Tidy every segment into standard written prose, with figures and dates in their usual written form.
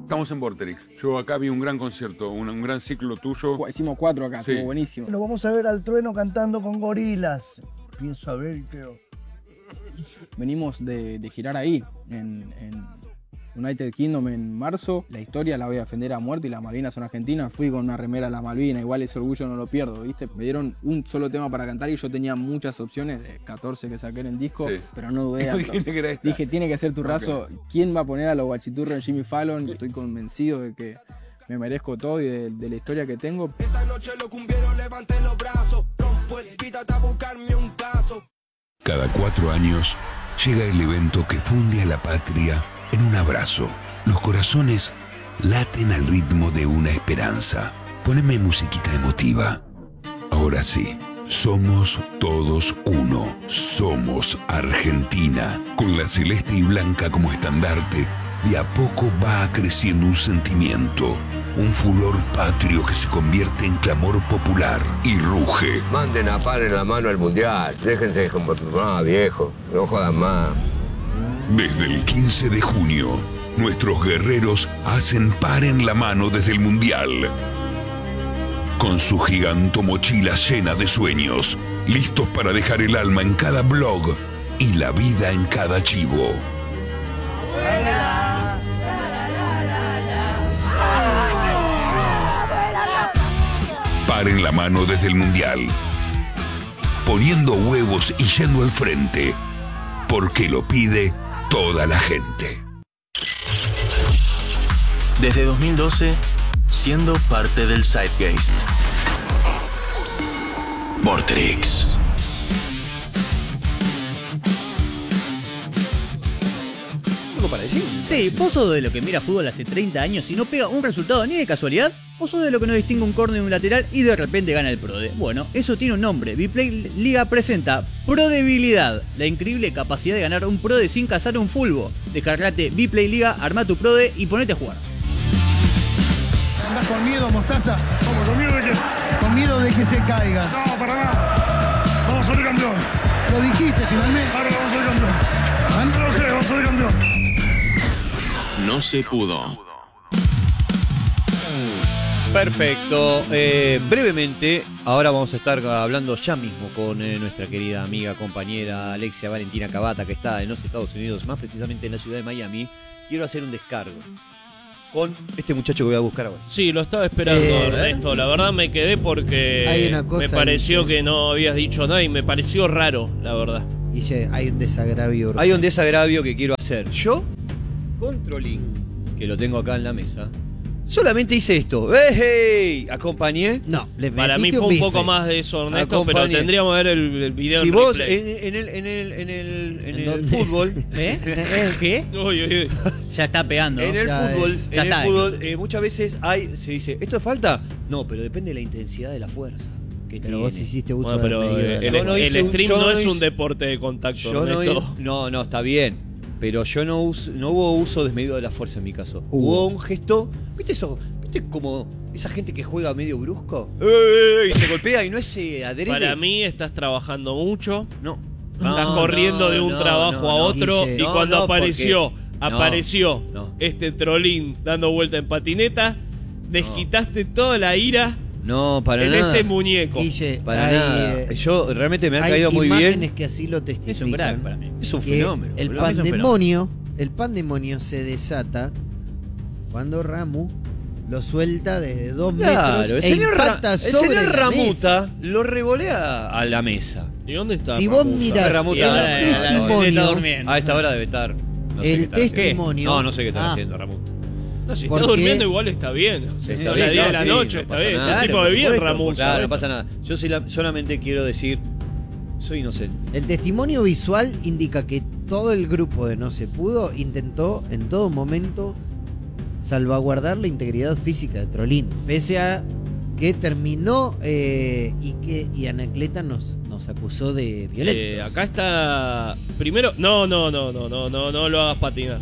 Estamos en Vorterix. Yo acá vi un gran concierto, un gran ciclo tuyo. Hicimos 4 acá, Sí. estuvo buenísimo. Lo vamos a ver al Trueno cantando con Gorilas. Pienso a ver y creo. Venimos de girar ahí, en United Kingdom en marzo. La historia la voy a defender a muerte y las Malvinas son argentinas. Fui con una remera a las Malvinas, igual ese orgullo no lo pierdo, ¿viste? Me dieron un solo tema para cantar y yo tenía muchas opciones, de 14 que saqué en el disco, Sí. pero no dudé. Dije, tiene que ser tu raso. Okay. ¿Quién va a poner a los guachiturros en Jimmy Fallon? Estoy convencido de que me merezco todo y de la historia que tengo. Esta noche los cumbieros levanten los brazos. Rompo el beat hasta buscarme un caso. Cada 4 años llega el evento que funde a la patria en un abrazo. Los corazones laten al ritmo de una esperanza. Poneme musiquita emotiva. Ahora sí, somos todos uno. Somos Argentina. Con la celeste y blanca como estandarte, de a poco va creciendo un sentimiento. Un furor patrio que se convierte en clamor popular y ruge. Manden a par en la mano al mundial. Déjense como viejo. No jodan más. Desde el 15 de junio, nuestros guerreros hacen par en la mano desde el Mundial. Con su giganto mochila llena de sueños, listos para dejar el alma en cada blog y la vida en cada chivo. Par en la mano desde el Mundial. Poniendo huevos y yendo al frente, porque lo pide toda la gente. Desde 2012, siendo parte del Zeitgeist. Vorterix. ¿Algo para decir? Sí, vos sos de lo que mira fútbol hace 30 años y no pega un resultado ni de casualidad. ¿O sos de lo que no distingue un córner de un lateral y de repente gana el PRODE? Bueno, eso tiene un nombre. Vplay Liga presenta Prodebilidad, la increíble capacidad de ganar un PRODE sin cazar un fulbo. Descargate Vplay Liga, arma tu PRODE y ponete a jugar. ¿Andás con miedo, Mostaza? ¿Cómo? ¿Con miedo de qué? Con miedo de que se caiga. No, para nada. Vamos a salir campeón. Lo dijiste finalmente. Ahora vamos a salir campeón. No lo creo, vamos a salir campeón. No se pudo. Perfecto. Brevemente, ahora vamos a estar hablando ya mismo con nuestra querida amiga, compañera Alexia Valentina Cavata, que está en los Estados Unidos, más precisamente en la ciudad de Miami. Quiero hacer un descargo con este muchacho que voy a buscar ahora. Sí, lo estaba esperando, Ernesto. La verdad me quedé porque Hay una cosa, me pareció dice, que no habías dicho nada y me pareció raro, la verdad. Dice, hay un desagravio. Hay un desagravio que quiero hacer. Yo, Controlín, que lo tengo acá en la mesa, solamente hice esto. ¡Hey! ¿Acompañé? No, le Para mí fue un poco más de eso, Ernesto, Acompañé. pero tendríamos que ver el video Si en vos replay. en el fútbol, ¿Qué? Uy, uy, uy. Ya está pegando. en el Ya fútbol, es. Ya en el está. fútbol muchas veces se dice, ¿esto es falta? No, pero depende de la intensidad de la fuerza que Pero tiene. vos hiciste uso Bueno, pero de medidas. el Yo no hice stream yo no no es un hice- deporte de contacto, Yo Ernesto. no, está bien. Pero yo no hubo uso desmedido de la fuerza en mi caso. Hubo. Hubo un gesto, ¿viste eso? ¿Viste como esa gente que juega medio brusco? Y se golpea y no es adrede. Para mí estás trabajando mucho. No. Estás corriendo de un trabajo a otro Guille. y cuando apareció no. este trolín dando vuelta en patineta, desquitaste toda la ira No, para en nada. este muñeco. Guille, Para hay, nada. Yo realmente me ha hay caído muy imágenes bien. que así lo testifican. Es un crack para mí. Es un que fenómeno. El boludo. pandemonio se desata cuando Ramu lo suelta desde 2 Claro, metros el e señor, impacta el sobre señor la Ramuta mesa. lo revolea a la mesa. ¿Y dónde está? Si vos Ramuta? mirás Ramuta, el está testimonio, durmiendo. A esta hora debe estar. No sé El qué estará haciendo. testimonio- No sé qué estará haciendo Ramuta. No, si está Porque- durmiendo igual está bien. O sea, está Sí, bien, no, día de la sí, noche, no está pasa bien. nada. Ese tipo Claro, de bien, por supuesto, Ramuta. Claro, no pasa nada. Yo solamente quiero decir, soy inocente. el testimonio visual indica que todo el grupo de No Se Pudo intentó en todo momento salvaguardar la integridad física de Trolín, pese a que terminó y Anacleta nos acusó de violentos. Acá está. Primero, no lo hagas patinar.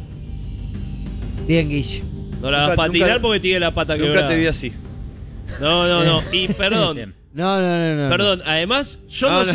Bien, Guille. No lo hagas Nunca- patinar nunca- porque tiene la pata Nunca quebrada. te vi así. No. Y perdón. No. Perdón, además, yo no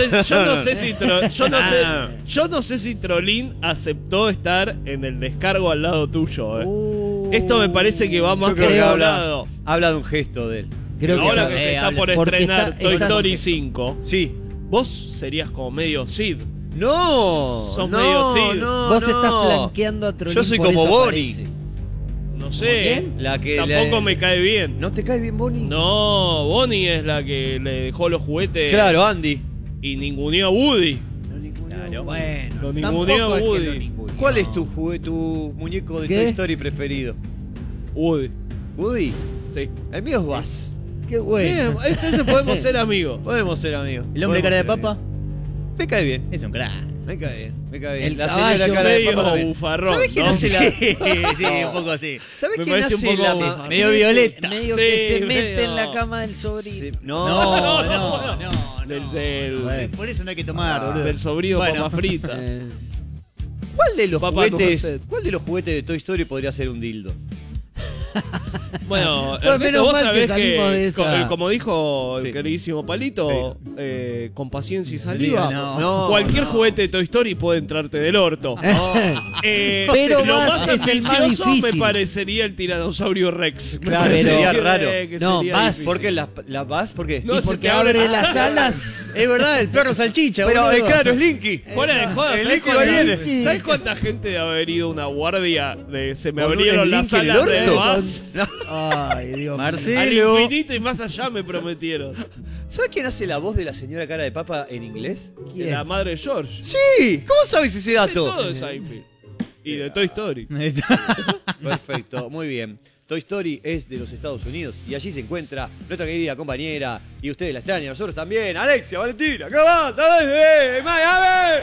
sé si Trolín aceptó estar en el descargo al lado tuyo. Esto me parece que va más Yo creo por que un lado. habla de un gesto de él. Creo Ahora que se está por porque estrenar Toy estás- Story 5, Sí. vos serías como medio Sid. No. Sos medio Sid. Vos estás flanqueando a Trolín. Yo soy por como eso Bonnie. aparece. No sé. La que Tampoco me cae bien. ¿No te cae bien Bonnie? No, Bonnie es la que le dejó los juguetes. Claro, Andy. Y ninguneó a Woody. Bueno, Lo tampoco ninguneó es que Woody. lo ninguneó. ¿Cuál es tu muñeco de ¿Qué? Toy Story preferido? Woody. ¿Woody? Sí. El mío es Buzz. Qué bueno. Bien, entonces podemos ser amigos. Podemos ser amigos. El hombre Podemos cara de ser papa amigos. Me cae bien. es un crack. Me cae bien. Me cae bien. El La caballo señora cara de medio papa también. bufarrón, ¿Sabés quién ¿no? hace la...? Sí, un poco así. ¿Sabés Me quién parece un hace poco la... bufarrón. Medio violeta. Medio Sí, que se medio- mete en la cama del sobrino. Sí, No, no. no. Del Por eso no hay que tomar, boludo. del sobrino Bueno. papa frita. ¿Cuál de los Papá no juguetes? cassette. ¿Cuál de los juguetes de Toy Story podría ser un dildo? Bueno, Bueno, Ernesto, menos vos mal que sabés salimos de esa. como dijo el Sí. queridísimo Palito, con paciencia y saliva, No, cualquier juguete de Toy Story puede entrarte del orto. Pero lo Buzz es el más ambicioso difícil. me parecería el tiranosaurio Rex. Me Claro, parecería pero- raro. que No, sería Buzz, difícil. ¿Por qué la Buzz? ¿Por qué? No, y se porque te abre abre la las sala. alas. Es verdad, el perro salchicha, Pero boludo. claro, es Linky. Fuera de jodas, El ¿sabés Linky va cuánta, bien. ¿sabés cuánta gente debe haber ido a una guardia de se me ¿Con un abrieron las Linky en el alas de orto? Buzz? Ay, Dios mío. Al Marcelo. infinito y más allá me prometieron. ¿Sabes quién hace la voz de la señora cara de papa en inglés? ¿Quién? La madre de George. Sí. ¿Cómo sabes ese De dato? todo de Seinfeld. Y de Toy Story. Perfecto, muy bien. Toy Story es de los Estados Unidos y allí se encuentra nuestra querida compañera y ustedes la extrañan, nosotros también. Alexia, Valentina, ¿qué va? ¡Desde Miami!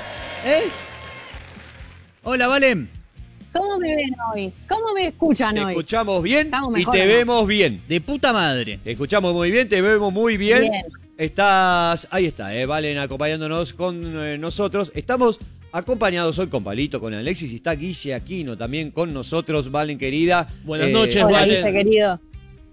Hola, Valen. ¿Cómo me ven hoy? ¿Cómo me escuchan Te hoy? escuchamos bien Estamos y mejor, te ¿o no? vemos bien. De puta madre. Te escuchamos muy bien, te vemos muy bien. Bien. Estás, ahí está, Valen acompañándonos con nosotros. Estamos acompañados hoy con Palito, con Alexis y está Guille Aquino también con nosotros, Valen querida. Buenas noches, Hola, Valen. Guille, querido.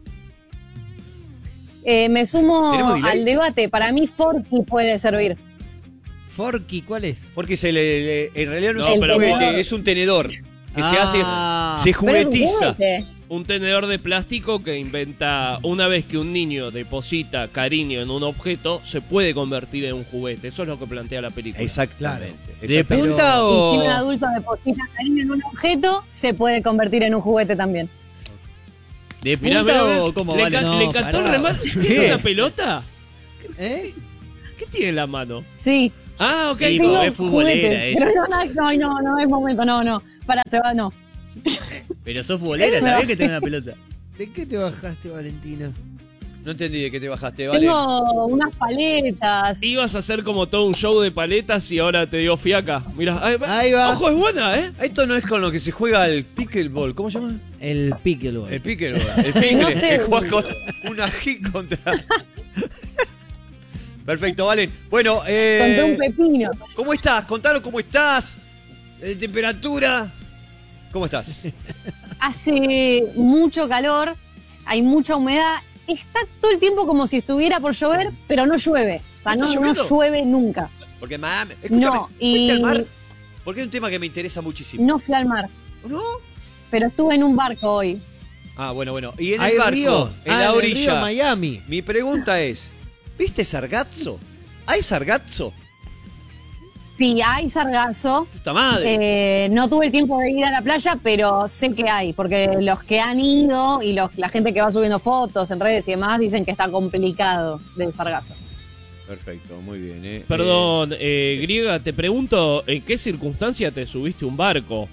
Me sumo ¿Tenemos delay? al debate. Para mí, Forky puede servir. Forky, ¿cuál es? Porque en realidad no, No, es un pero- juguete, es un tenedor que se hace, se Pero es un juguetiza. juguete. Un tenedor de plástico que inventa, una vez que un niño deposita cariño en un objeto, se puede convertir en un juguete. Eso es lo que plantea la película. Exactamente. ¿De exactamente. punta Y si un o...? adulto deposita cariño en un objeto, se puede convertir en un juguete también. ¿De Mirá, punta mirá, mirá. o cómo, le, Valen? No, le encantó el pará. remate. ¿Qué? ¿Tiene una pelota? ¿Eh? ¿Qué tiene en la mano? Sí. Ah, ok. Sí, no. como es futbolera juguetes, ella. Pero no es momento, no. Para, se va, no. Pero sos futbolera, sabés que tenés una pelota. ¿De qué te bajaste, Valentina? No entendí de qué te bajaste, ¿vale? Tengo unas paletas. Ibas a hacer como todo un show de paletas y ahora te dio fiaca. Mira, Ahí va. Ojo, es buena, ¿eh? Esto no es con lo que se juega el pickleball. ¿Cómo se llama? El pickleball. El pickleball. El pickle. No sé. Que juega con una hit contra. Perfecto, Valen. Bueno, Contra un pepino. ¿cómo estás? Contanos cómo estás. Temperatura. ¿Cómo estás? Hace mucho calor, hay mucha humedad. Está todo el tiempo como si estuviera por llover, pero no llueve. O sea, ¿Está no lloviendo? llueve nunca. Porque en Miami. Escúchame, No, ¿fuiste al y mar? Porque es un tema que me interesa muchísimo. no fui al mar. ¿No? Pero estuve en un barco hoy. Ah, bueno. Y en Hay el barco, río. en Ah, la en el orilla. río Miami. Mi pregunta es: ¿viste sargazo? ¿Hay sargazo? Sí, hay sargazo. ¡Puta madre! No tuve el tiempo de ir a la playa, pero sé que hay, porque los que han ido y la gente que va subiendo fotos en redes y demás dicen que está complicado del sargazo. Perfecto, muy bien. Perdón, Griega, te pregunto, ¿en qué circunstancia te subiste un barco?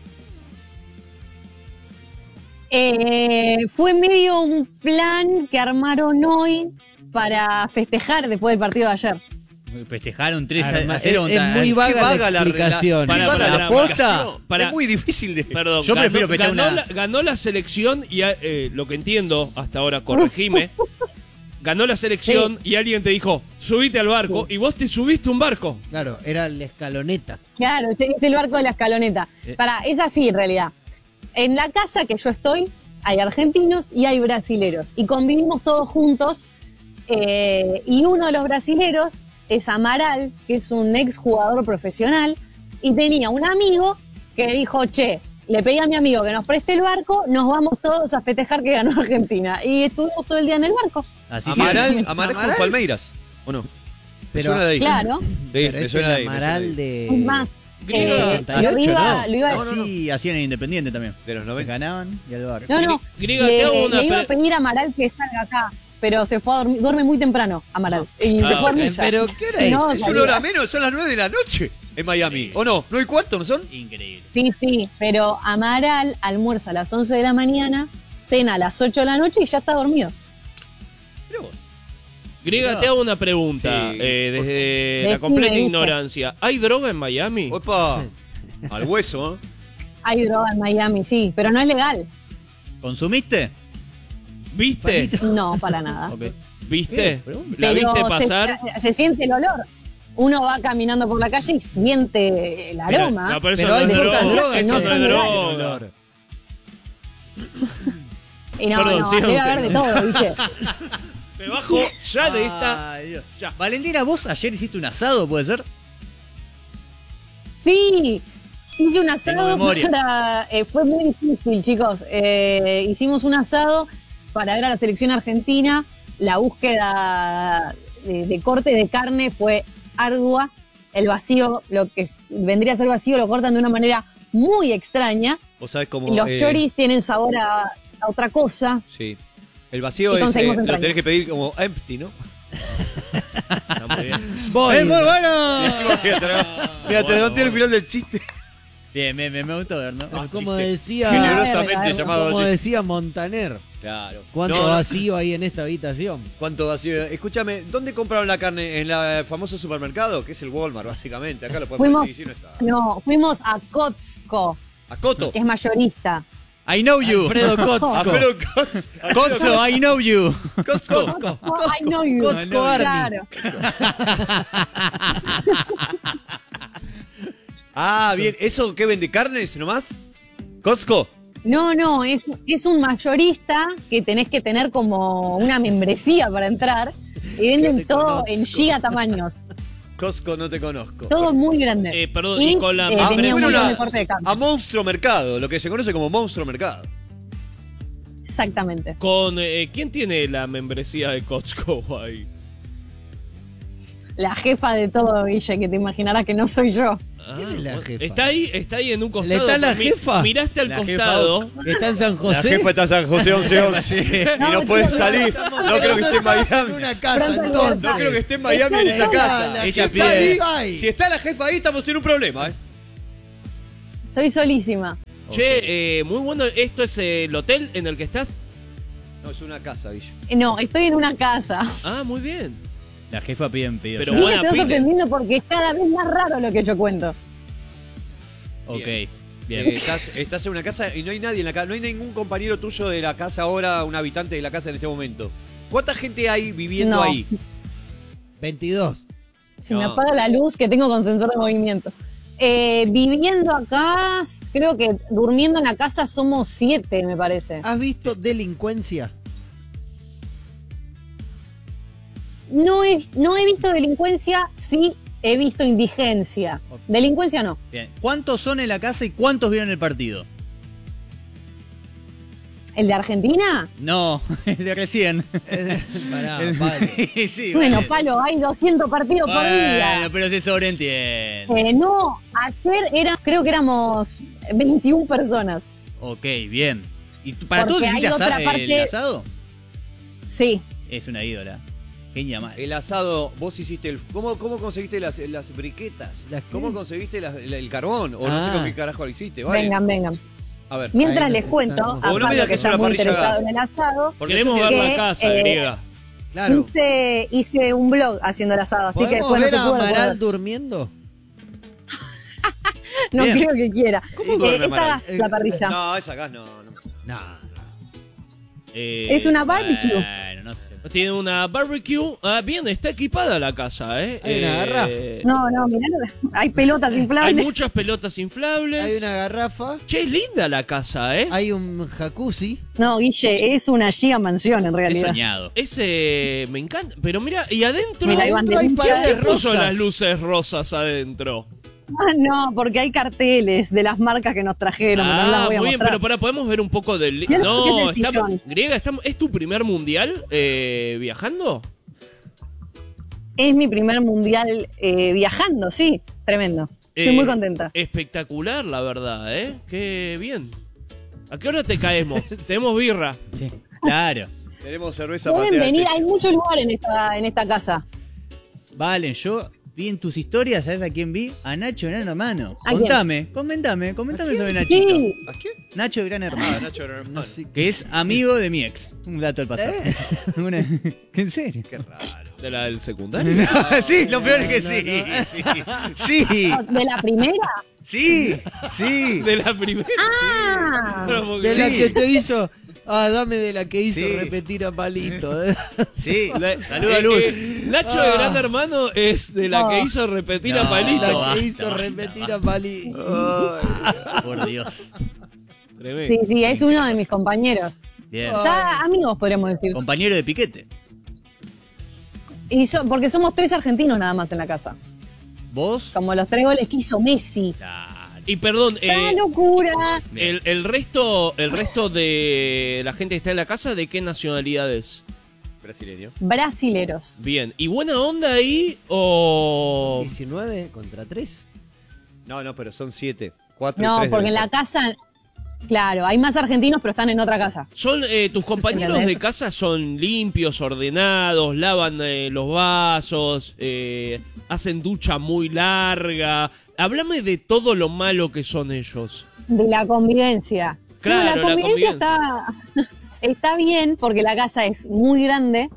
Fue medio un plan que armaron hoy para festejar después del partido de ayer. Festejaron 3 Arma- a 0 es muy vaga la explicación. Para, posta. para- es muy difícil de... Perdón, Yo prefiero festejar una- ganó la selección y lo que entiendo hasta ahora, corregime, ganó la selección y alguien te dijo, subite al barco y vos te subiste un barco. Claro, era la escaloneta. Claro, es el barco de la escaloneta. Es así en realidad. En la casa que yo estoy hay argentinos y hay brasileros y convivimos todos juntos y uno de los brasileros es Amaral, que es un ex jugador profesional y tenía un amigo que dijo, che, le pedí a mi amigo que nos preste el barco, nos vamos todos a festejar que ganó Argentina. Y estuvimos todo el día en el barco. Así Amaral con Palmeiras, ¿o no? Pero- Me suena de ahí. Claro. Sí, Pero me es suena el de ahí. Es Amaral de... más, Griega, lo iba a no, sí, hacían en Independiente también. De los 90. Ganaban y al bar. No, Griega, te hago una le iba a pre- pedir a Amaral que salga acá, pero se fue a dormir, duerme muy temprano, Amaral. Y se fue a dormir ya. Pero ¿qué hora Si es? no, Es salía. una hora menos, son las 9 de la noche en Miami. ¿O no? ¿9 y cuarto no son? Increíble. Sí, pero Amaral almuerza a las 11 de la mañana, cena a las 8 de la noche y ya está dormido. Griega, te hago una pregunta. Sí, Desde Decime, la completa ¿viste? ignorancia. ¿Hay droga en Miami? Opa, al hueso, ¿eh? Hay droga en Miami, sí, pero no es legal. ¿Consumiste? ¿Viste? No, para nada. Ok. ¿Viste? Pero ¿La Pero viste pasar? se siente el olor. Uno va caminando por la calle y siente el aroma. No, pero eso Pero no hay es muchas droga. drogas Eso no no son es legales. droga. Olor. Y no, Perdón, no, siga debe usted. haber de todo, Guille. Me bajo ya de esta. Ay, Dios. Ya. Valentina, vos ayer hiciste un asado, ¿puede ser? Sí, hice un asado memoria. para... fue muy difícil, chicos. Hicimos un asado para ver a la selección argentina. La búsqueda de corte de carne fue ardua. El vacío, lo que vendría a ser vacío, lo cortan de una manera muy extraña. Vos sabés cómo... Los choris tienen sabor a otra cosa. Sí. El vacío Y es, conseguimos lo entrañas. tenés que pedir como empty, ¿no? Está muy bien. ¡Es muy bueno! Me atraganté al final del chiste. Bien, me gustó ver, ¿no? Como chiste decía... generosamente llamado Como chiste. decía Montaner. Claro. ¿Cuánto No, vacío hay en esta habitación? ¿Cuánto vacío? Escúchame, ¿dónde compraron la carne? ¿En el famoso supermercado? Que es el Walmart, básicamente. Acá lo podemos Fuimos, decir, si no está. no, fuimos a Costco, ¿A Coto? que es mayorista. I know you. Alfredo Kotzko. Alfredo Coto. Kotso, I know you. Kotzko. I know you. Costco Army. Claro. Ah, bien. ¿Eso qué vende? ¿Carnes nomás? ¿Costco? No, es un mayorista que tenés que tener como una membresía para entrar y venden todo en giga tamaños. Costco no te conozco. Todo muy grande. Perdón, y con la- tenía un Bueno, montón de corte de carne. a Monstruo Mercado, lo que se conoce como Monstruo Mercado. Exactamente. Con, ¿quién tiene la membresía de Costco ahí? La jefa de todo, Guille, que te imaginarás que no soy yo. ¿Quién es la jefa? Está ahí en un costado. ¿Está la jefa? Miraste al La jefa costado. ¿Está en San La José? jefa está en San José 1111 y no puede salir. No creo que esté en En Miami. una casa, Pronto entonces. No creo que esté en Miami en esa casa. La Ella jefa pide- ahí. Si está la jefa ahí, estamos en un problema, ¿eh? Estoy solísima. Che, muy bueno. ¿Esto es el hotel en el que estás? No, es una casa, Guille. No, estoy en una casa. Ah, muy bien. La jefa pide en pedido. Pero Guille, buena te vas pile. sorprendiendo porque es cada vez más raro lo que yo cuento. Ok, bien. Estás en una casa y no hay nadie en la casa. No hay ningún compañero tuyo de la casa ahora, un habitante de la casa en este momento. ¿Cuánta gente hay viviendo No. ahí? 22. Se No. me apaga la luz que tengo con sensor de movimiento. Viviendo acá, creo que durmiendo en la casa somos 7, me parece. ¿Has visto Delincuencia? No he visto delincuencia, sí he visto indigencia. Delincuencia no. Bien. ¿Cuántos son en la casa y cuántos vieron el partido? ¿El de Argentina? No, el de recién. Pará, padre. Sí, Bueno, vale. Palo, hay 200 partidos por día. Bueno, pero se sobreentiende. No, ayer creo que éramos 21 personas. Ok, bien. ¿Y para Porque todos hay hiciste otra el parte- asado? Sí. Es una ídola. Genia mal. El asado, vos hiciste el. ¿Cómo conseguiste las briquetas? ¿Las qué? ¿Cómo conseguiste el carbón? O no sé con qué carajo lo hiciste, ¿vale? Vengan. A ver. Mientras Ahí les nos cuento, estamos- a O no me Pablo, digas que que es está una muy parrilla interesado gas. en el asado, Porque Queremos yo ver quiero- la casa, griega. Claro. hice un blog haciendo el asado, así que ¿Podemos después no ver se a pudo. Amaral durmiendo? No Bien. creo que quiera. ¿Cómo duerme Esa Amaral? gas, la parrilla. No, esa gas no. No. Es una barbecue. Bueno, no sé. Tiene una barbecue. Ah, bien, está equipada la casa, ¿eh? Hay una garrafa. No, mirá, hay pelotas Hay inflables. muchas pelotas inflables. Hay una garrafa, Che, linda la casa, ¿eh? hay un jacuzzi. No, Guille, es una giga mansión en He realidad. soñado. Ese me encanta. Pero mira, y adentro. Mira, hay Adentro hay banderita. paredes ¿Quién puso rosas. las luces rosas adentro? No, porque hay carteles de las marcas que nos trajeron. pero no las voy a muy bien, mostrar. pero podemos ver un poco del... ¿Qué No, es el sillón? Griega, ¿es tu primer mundial viajando? Es mi primer mundial viajando, sí. Tremendo. Estoy muy contenta. Espectacular, la verdad, ¿eh? Qué bien. ¿A qué hora te caemos? Tenemos birra. Sí, claro. Tenemos cerveza Pueden pateada. venir, hay mucho lugar en esta casa. Valen, yo vi en tus historias, ¿sabes a quién vi? A Nacho Gran Hermano. ¿A quién? Comentame sobre Nachito. Sí. ¿A quién? Nacho Gran Hermano. Ah, Nacho Gran Hermano. Que es amigo de mi ex. Un dato al pasado. ¿En serio? Qué raro. ¿De la del secundario? Sí, lo peor es que sí. Sí. ¿De la primera? Sí. ¿De la primera? Ah. De la que te hizo. Dame de la que hizo Sí. repetir a Palito. Sí. Saluda a Luz. Nacho de Gran Hermano es de la que hizo repetir a Palito. La que basta, hizo basta, repetir a Palito. Por Dios. Tremendo. Sí, es uno de mis compañeros. Bien. Ya amigos, podríamos decir. Compañero de piquete. Porque somos 3 argentinos nada más en la casa. ¿Vos? Como los 3 goles que hizo Messi. Y perdón, ¡Qué locura! el resto de la gente que está en la casa, ¿de qué nacionalidad es? Brasileño. Brasileros. Bien. ¿Y buena onda ahí o...? 19 contra 3. No, pero son 7. 4 y No, 3 porque en la casa, claro, hay más argentinos, pero están en otra casa. Son tus compañeros ¿Entendés? de casa son limpios, ordenados, lavan los vasos, hacen ducha muy larga. Háblame de todo lo malo que son ellos. De la convivencia. Claro, No, la convivencia está bien porque la casa es muy grande.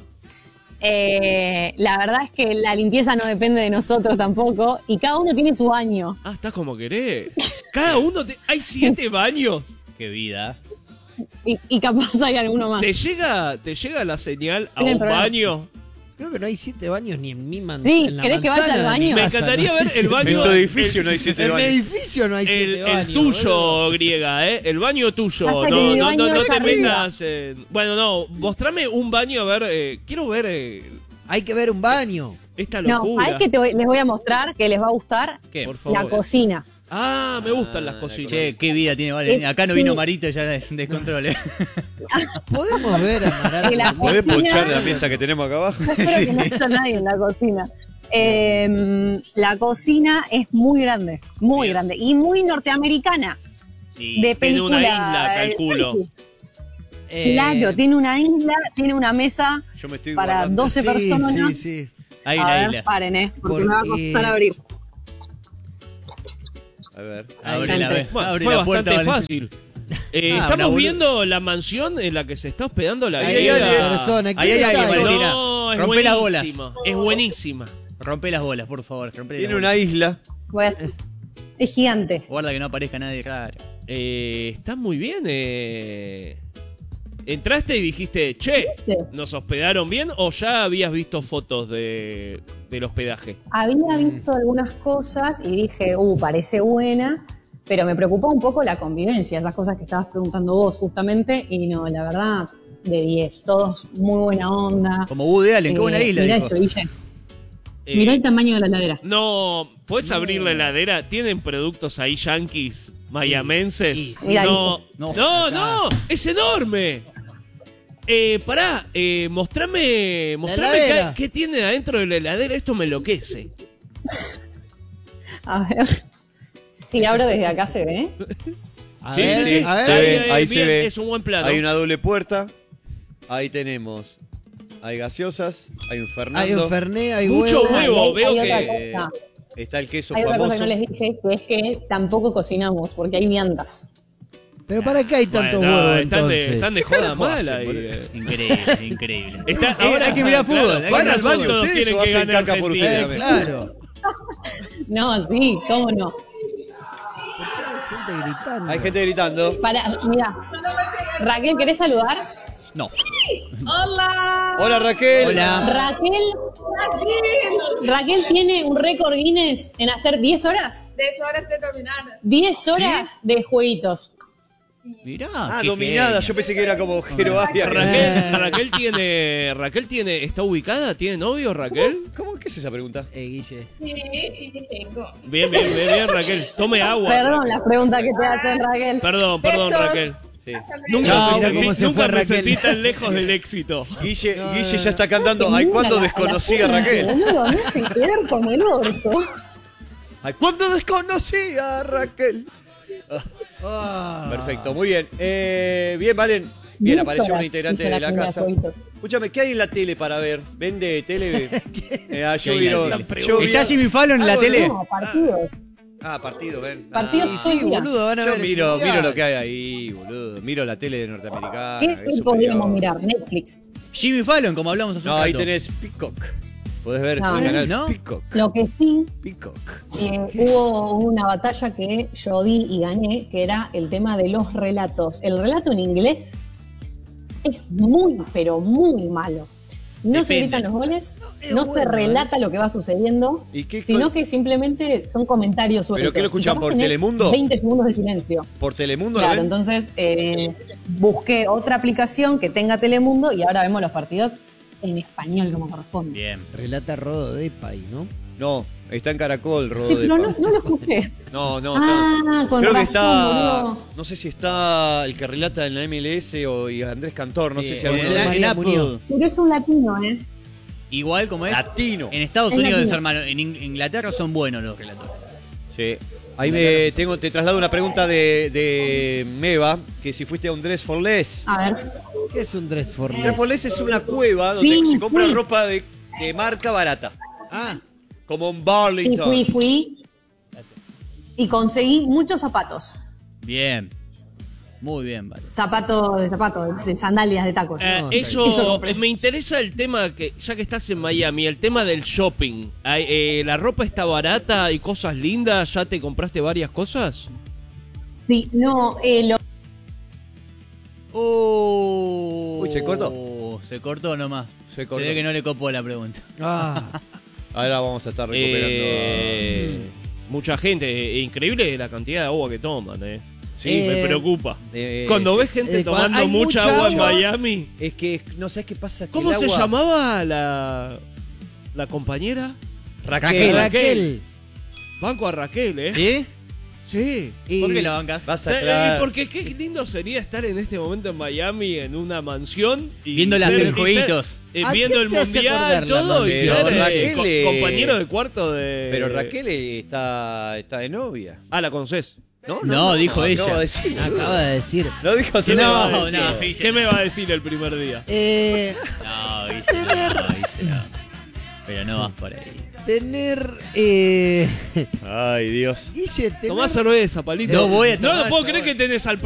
La verdad es que la limpieza no depende de nosotros tampoco y cada uno tiene su baño. Ah, estás como querés. Cada uno... ¿Hay 7 baños? Qué vida. Y capaz hay alguno más. ¿Te llega la señal a Tiene un problema. baño? Creo que no hay 7 baños ni en mi manzana. Sí, en la ¿querés que vaya manzana al de mi baño? Me casa, encantaría ¿no? ver el baño... En tu edificio no hay 7 En mi baños. edificio no hay 7 baños. El tuyo, boludo. Griega, ¿eh? El baño tuyo. Pasa que No, mi no, baño no, no es te arriba. metas en... Bueno, no, mostrame un baño, a ver, quiero ver Hay que ver un baño. esta No, locura. ¿sabes qué les voy a mostrar que les va a gustar? ¿Qué? Por favor. La cocina. Ah, me gustan las cocinas. Che, qué vida tiene Valen. Es- Acá no vino sí. Marito, ya es un descontrol. Podemos ver a Marata. Que la ¿Podés cocina- ponchar la mesa que tenemos acá abajo? Espero que no haya nadie en la cocina. La cocina es muy grande y muy norteamericana. Y De tiene una película, isla, calculo. Claro, tiene una isla, tiene una mesa Yo me estoy para guardando. 12 personas. Sí, sí. Hay A una ver, isla. paren, porque me va a Porque- costar abrir. A ver. Abre Ya entré. Bueno, abre fue la puerta, bastante Valen. fácil. una Estamos boluda. viendo la mansión en la que se está hospedando la Ahí hay griega. alguien, persona. Ahí ¿Quién hay está alguien, ahí? Valentina. No, es Rompe las bolas. buenísima. Es buenísima. Rompe las bolas, por favor. Rompe Tiene las una bolas. isla. Voy a- Es gigante. Guarda que no aparezca nadie raro. Está muy bien. ¿Entraste y dijiste, che, Sí. nos hospedaron bien o ya habías visto fotos del hospedaje? Había visto algunas cosas y dije, parece buena, pero me preocupó un poco la convivencia, esas cosas que estabas preguntando vos justamente, y no, la verdad, de 10, todos muy buena onda. Como Woody Allen, qué buena isla. Mirá dijo. esto, Guille. Mirá el tamaño de la heladera. No, ¿puedes abrir la heladera? ¿Tienen productos ahí yanquis, mayamenses? sí. Mira, No, no, no, es enorme. Pará, mostrame heladera. qué tiene adentro de la heladera. Esto me enloquece. A ver. Si abro desde acá se ve. A Sí, ver, sí, sí. a ver. Se ve, Bien, ahí se bien, ve. es un buen plano. Hay una doble puerta. Ahí tenemos. Hay gaseosas. Hay un Fernando. Hay un Fernet, hay Mucho huevo. huevo. Hay veo otra que- cosa. Está el queso Hay otra cosa famoso. que no les dije, que es que tampoco cocinamos, porque hay viandas. Pero ¿para qué hay tantos Bueno, huevos están entonces? están de joda carajo mala. hacen, ahí, boludo? Increíble, increíble. Ahora hay que mirar fútbol, hay que Van mirar al fútbol. baño todos ¿Ustedes quieren o que hacen gane caca por Argentina. ustedes? Claro. No, sí, cómo no. Hay gente gritando. Hay gente gritando. Mira. Raquel, ¿querés saludar? No. Hola. Hola Raquel. Hola. Raquel tiene un récord Guinness en hacer 10 horas. 10 horas de dominar. 10 horas de jueguitos. Mirá. Ah, qué dominada. genio. Yo pensé que era como Jeroavia. Raquel ¿está ubicada? ¿Tiene novio, Raquel? ¿Cómo? ¿Qué es esa pregunta? Guille. Sí, tengo. Bien, Raquel. Tome agua. Perdón la pregunta que te hacen, Raquel. Perdón, Besos. Raquel. Sí. Nunca Mira cómo se fue me sentí Raquel. tan lejos del éxito. Guille ya está cantando. Ay, ¿cuándo desconocí a Raquel? Boludo, me hacen quedar como el orto. Ay, ¿cuándo desconocí a Raquel? Perfecto, muy bien. Bien, Valen. Bien, apareció un integrante de la casa. Escúchame, ¿qué hay en la tele para ver? ¿Vende tele? Yo vi ¿Está Jimmy Fallon en la tele? No, partidos. Partido, ven. Partidos Sí, boludo, van a Yo ver. miro lo que hay ahí, boludo. Miro la tele norteamericana. ¿Qué eso podríamos peleado. mirar? Netflix. Jimmy Fallon, como hablamos hace un No, ahí rato. tenés Peacock. Podés ver No, el canal ¿no? Peacock. Lo que sí, Peacock. hubo una batalla que yo di y gané, que era el tema de los relatos. El relato en inglés es muy, pero muy malo. No se Depende. gritan los goles, es no se bueno, relata lo que va sucediendo, ¿Y qué sino que simplemente son comentarios sueltos. ¿Pero qué lo escuchan Y capaz por tenés Telemundo? 20 segundos de silencio. ¿Por Telemundo Claro, lo ven? entonces busqué otra aplicación que tenga Telemundo y ahora vemos los partidos en español como corresponde. Bien. Relata Rodo de Pay, ¿no? No, está en Caracol, Rodo Sí, de pero Paz. no lo escuché. No, Ah, con creo que razón, está. boludo. No sé si está el que relata en la MLS y Andrés Cantor. No sé si alguno. en Apple. Pero es un latino, ¿eh? Igual como es. Latino. En Estados Es Unidos, latino. hermano. En Inglaterra son buenos los relatores. Sí. Ahí te traslado una pregunta de Meva, que si fuiste a un Dress for Less. A ver. ¿Qué es un dress for Dress less? for Less es una cueva donde Sí, se compra fui. ropa de marca barata. Ah, Como un Sí, Burlington. fui. Y conseguí muchos zapatos. Bien. Muy bien, vale. Zapatos, de sandalias, de tacos. Eso compré. me interesa el tema que, ya que estás en Miami, el tema del shopping. ¿La ropa está barata y cosas lindas? ¿Ya te compraste varias cosas? Sí, no, Uy, ¿se cortó? Se cortó nomás. Se cortó. Se ve que no le copó la pregunta. Ahora vamos a estar recuperando. Mucha gente, increíble la cantidad de agua que toman, Sí, me Eh, preocupa. Cuando ves gente tomando hay mucha mucha agua en agua. Miami. Es que no sabes qué pasa. Que ¿Cómo el se agua- llamaba la compañera? Raquel. Banco a Raquel, ¿Sí? Sí. ¿Por qué la bancas? Vas Sí, a traer. porque qué lindo sería estar en este momento en Miami en una mansión y Viendo las ser- jueguitos. y ¿A viendo qué el te hace mundial, acordar la todo y mansión? ser Pero Raquel, compañero de cuarto de. Pero Raquel está de novia. Ah, la conoces. No, dijo ella. Acabo de decir. Acaba de decir. No dijo ¿Qué me va a No, decir? no, Guille, ¿Qué me va a decir el primer día? No, Guille, no. Pero no vas por ahí. Tener. Ay, Dios. Guille, tener. Tomá cerveza, palito. No voy a tomar, No lo puedo no creer voy. que tenés al